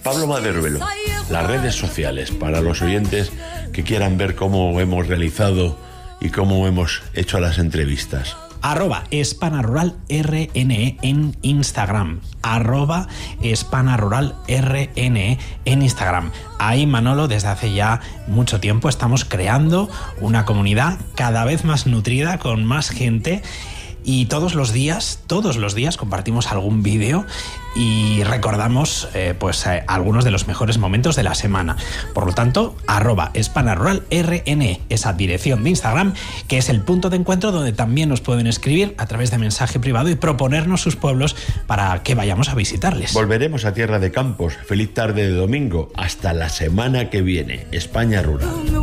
Pablo Maderuelo, las redes sociales para los oyentes que quieran ver cómo hemos realizado y cómo hemos hecho las entrevistas. @hispanaruralrne en Instagram. @hispanaruralrne en Instagram. Ahí, Manolo, desde hace ya mucho tiempo estamos creando una comunidad cada vez más nutrida, con más gente. Y todos los días compartimos algún vídeo y recordamos algunos de los mejores momentos de la semana. Por lo tanto, @hispanaruralrne, esa dirección de Instagram, que es el punto de encuentro donde también nos pueden escribir a través de mensaje privado y proponernos sus pueblos para que vayamos a visitarles. Volveremos a Tierra de Campos. Feliz tarde de domingo. Hasta la semana que viene. España Rural.